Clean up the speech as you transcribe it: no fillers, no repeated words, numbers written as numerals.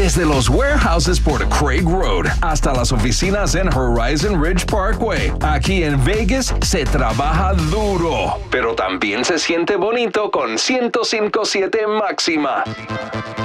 Desde los warehouses por Craig Road hasta las oficinas en Horizon Ridge Parkway. Aquí en Vegas se trabaja duro, pero también se siente bonito con 105.7 máxima.